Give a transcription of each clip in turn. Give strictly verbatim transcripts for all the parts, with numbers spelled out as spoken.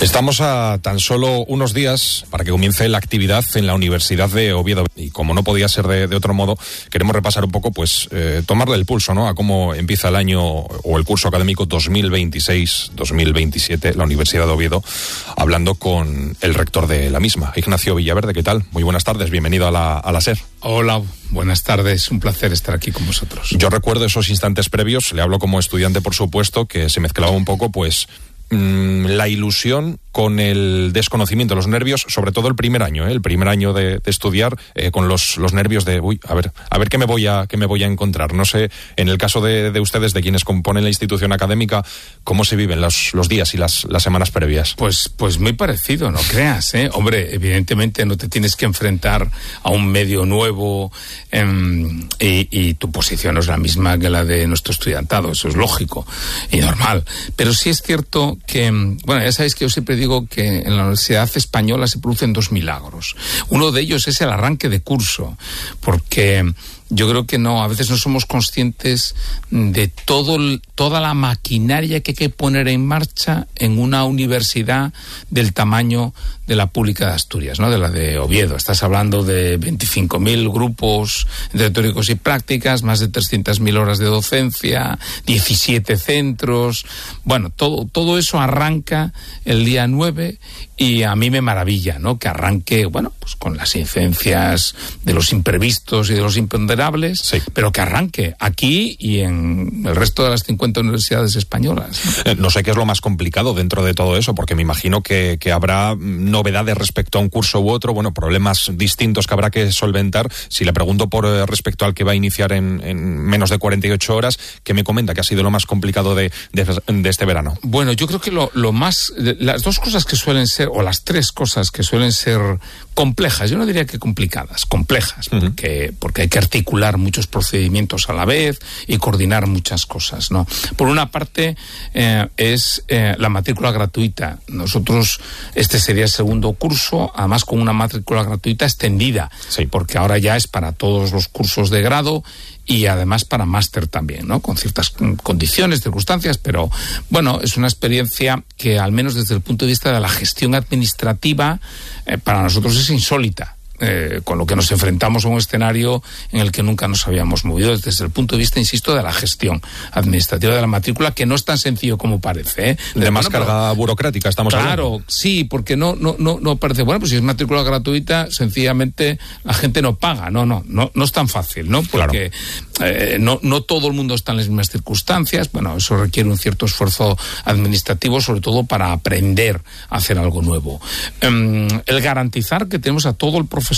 Estamos a tan solo unos días para que comience la actividad en la Universidad de Oviedo y como no podía ser de, de otro modo, queremos repasar un poco, pues, eh, tomarle el pulso, ¿no?, a cómo empieza el año o el curso académico dos mil veintiséis dos mil veintisiete, la Universidad de Oviedo, hablando con el rector de la misma, Ignacio Villaverde. ¿Qué tal? Muy buenas tardes, bienvenido a la, a la SER. Hola, buenas tardes, un placer estar aquí con vosotros. Yo recuerdo esos instantes previos, le hablo como estudiante, por supuesto, que se mezclaba un poco, pues, la ilusión con el desconocimiento, los nervios, sobre todo el primer año, ¿eh? el primer año de, de estudiar, eh, con los, los nervios de, uy, a ver, a ver qué me voy a, qué me voy a encontrar. No sé, en el caso de, de ustedes, de quienes componen la institución académica, ¿cómo se viven los, los días y las, las semanas previas? Pues, pues muy parecido, no creas, ¿eh? Hombre, evidentemente no te tienes que enfrentar a un medio nuevo, eh, y, y tu posición no es la misma que la de nuestro estudiantado, eso es lógico y normal. Pero sí es cierto que, bueno, ya sabéis que yo siempre digo que en la Universidad Española se producen dos milagros. Uno de ellos es el arranque de curso, porque yo creo que no, a veces no somos conscientes de todo, toda la maquinaria que hay que poner en marcha en una universidad del tamaño de la pública de Asturias, ¿no?, de la de Oviedo. Estás hablando de veinticinco mil grupos entre teóricos y prácticas, más de trescientas mil horas de docencia, diecisiete centros. Bueno, todo, todo eso arranca el día nueve y a mí me maravilla, ¿no?, que arranque, bueno, pues con las incidencias de los imprevistos y de los imponderables, sí, pero que arranque aquí y en el resto de las cincuenta universidades españolas. Eh, no sé qué es lo más complicado dentro de todo eso, porque me imagino que, que habrá novedades respecto a un curso u otro, bueno, problemas distintos que habrá que solventar. Si le pregunto por eh, respecto al que va a iniciar en, en menos de cuarenta y ocho horas, ¿qué me comenta que ha sido lo más complicado de, de, de este verano? Bueno, yo creo que lo, lo más, las dos cosas que suelen ser, o las tres cosas que suelen ser complejas, yo no diría que complicadas, complejas, uh-huh. porque, porque hay que articular muchos procedimientos a la vez y coordinar muchas cosas, ¿no? Por una parte, eh, es eh, la matrícula gratuita. Nosotros, este sería el segundo curso, además con una matrícula gratuita extendida, sí, porque ahora ya es para todos los cursos de grado y además para máster también, ¿no?, con ciertas condiciones, circunstancias, pero bueno, es una experiencia que al menos desde el punto de vista de la gestión administrativa, eh, para nosotros es insólita. Eh, con lo que nos enfrentamos a un escenario en el que nunca nos habíamos movido desde el punto de vista, insisto, de la gestión administrativa de la matrícula, que no es tan sencillo como parece, ¿eh? De, de más bueno, carga pero, burocrática estamos claro, hablando. Claro, sí, porque no, no, no, no parece, bueno, pues si es matrícula gratuita, sencillamente la gente no paga. No, no, no, no es tan fácil, ¿no? Porque claro. eh, no, no todo el mundo está en las mismas circunstancias. Bueno, eso requiere un cierto esfuerzo administrativo, sobre todo para aprender a hacer algo nuevo. Um, el garantizar que tenemos a todo el profesorado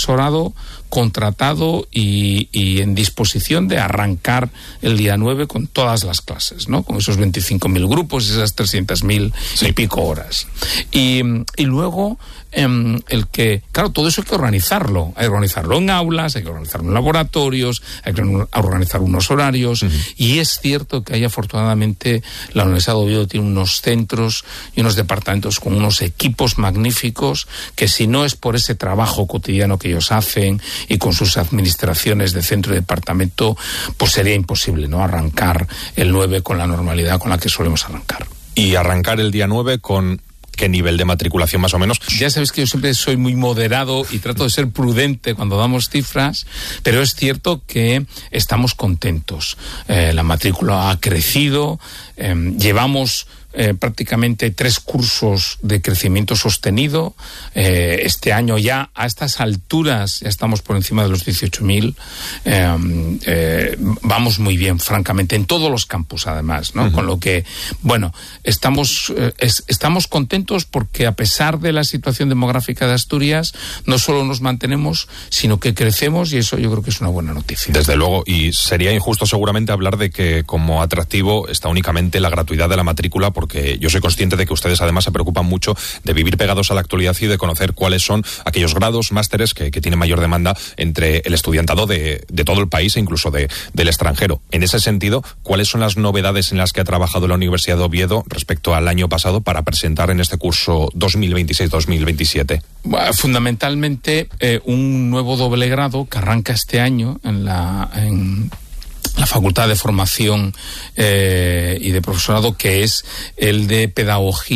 contratado y, y en disposición de arrancar el día nueve con todas las clases, ¿no?, con esos veinticinco mil grupos y esas trescientas mil sí. y pico horas. Y, y luego eh, el que, claro, todo eso hay que organizarlo. Hay que organizarlo en aulas, hay que organizarlo en laboratorios, hay que organizar unos horarios. Uh-huh. Y es cierto que ahí, afortunadamente, la Universidad de Oviedo tiene unos centros y unos departamentos con unos equipos magníficos que, si no es por ese trabajo cotidiano que ellos hacen y con sus administraciones de centro y departamento, pues sería imposible, ¿no?, arrancar el nueve con la normalidad con la que solemos arrancar. Y arrancar el día nueve con ¿qué nivel de matriculación más o menos? Ya sabes que yo siempre soy muy moderado y trato de ser prudente cuando damos cifras, pero es cierto que estamos contentos. Eh, la matrícula ha crecido, eh, llevamos Eh, prácticamente tres cursos de crecimiento sostenido. Eh, este año ya, a estas alturas, ya estamos por encima de los dieciocho mil. Eh, eh, vamos muy bien, francamente, en todos los campus, además, ¿no? Uh-huh. Con lo que, bueno, estamos, eh, es, estamos contentos porque, a pesar de la situación demográfica de Asturias, no solo nos mantenemos, sino que crecemos, y eso yo creo que es una buena noticia. Desde luego, y sería injusto seguramente hablar de que como atractivo está únicamente la gratuidad de la matrícula, porque porque yo soy consciente de que ustedes además se preocupan mucho de vivir pegados a la actualidad y de conocer cuáles son aquellos grados, másteres que, que tienen mayor demanda entre el estudiantado de, de todo el país e incluso de, del extranjero. En ese sentido, ¿cuáles son las novedades en las que ha trabajado la Universidad de Oviedo respecto al año pasado para presentar en este curso dos mil veintiséis dos mil veintisiete? Fundamentalmente eh, un nuevo doble grado que arranca este año en la... En... la Facultad de Formación eh, y de Profesorado, que es el de Pedagogía